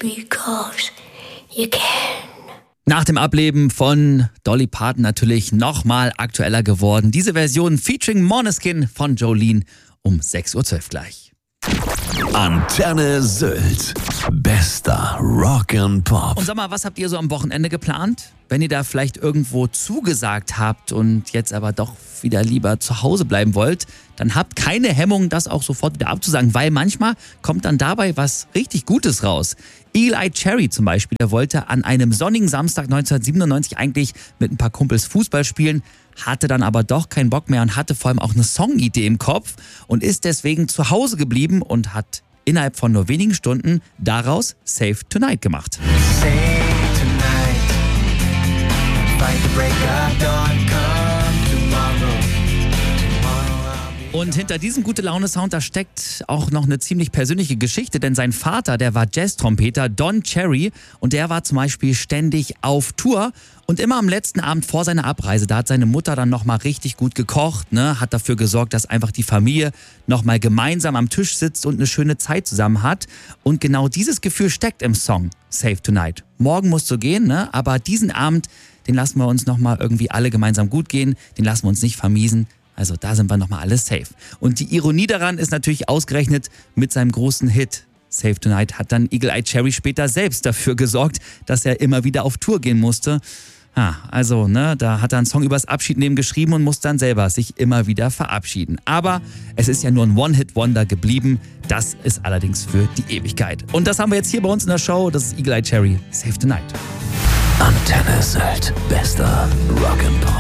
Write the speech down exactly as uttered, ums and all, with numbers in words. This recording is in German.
because you can. Nach dem Ableben von Dolly Parton natürlich nochmal aktueller geworden. Diese Version featuring Måneskin von Jolene um sechs Uhr zwölf gleich. Antenne Sylt. Bester Rock and Pop. Und sag mal, was habt ihr so am Wochenende geplant? Wenn ihr da vielleicht irgendwo zugesagt habt und jetzt aber doch wieder lieber zu Hause bleiben wollt, dann habt keine Hemmung, das auch sofort wieder abzusagen, weil manchmal kommt dann dabei was richtig Gutes raus. Eagle Eye Cherry zum Beispiel, der wollte an einem sonnigen Samstag neunzehnhundertsiebenundneunzig eigentlich mit ein paar Kumpels Fußball spielen, hatte dann aber doch keinen Bock mehr und hatte vor allem auch eine Songidee im Kopf und ist deswegen zu Hause geblieben und hat innerhalb von nur wenigen Stunden daraus Save Tonight gemacht. Save tonight, fight the break of dawn, come tomorrow. Und hinter diesem Gute-Laune-Sound, da steckt auch noch eine ziemlich persönliche Geschichte, denn sein Vater, der war Jazz-Trompeter, Don Cherry, und der war zum Beispiel ständig auf Tour und immer am letzten Abend vor seiner Abreise, da hat seine Mutter dann nochmal richtig gut gekocht, ne, hat dafür gesorgt, dass einfach die Familie nochmal gemeinsam am Tisch sitzt und eine schöne Zeit zusammen hat. Und genau dieses Gefühl steckt im Song Save Tonight. Morgen musst du gehen, ne, aber diesen Abend, den lassen wir uns nochmal irgendwie alle gemeinsam gut gehen, den lassen wir uns nicht vermiesen. Also da sind wir nochmal alles safe. Und die Ironie daran ist natürlich ausgerechnet mit seinem großen Hit Save Tonight hat dann Eagle Eye Cherry später selbst dafür gesorgt, dass er immer wieder auf Tour gehen musste. Ja, also, ne, da hat er einen Song übers Abschiednehmen geschrieben und muss dann selber sich immer wieder verabschieden. Aber es ist ja nur ein One-Hit-Wonder geblieben. Das ist allerdings für die Ewigkeit. Und das haben wir jetzt hier bei uns in der Show. Das ist Eagle Eye Cherry, Save Tonight. Antenne Sylt. Bester Rock and Pop.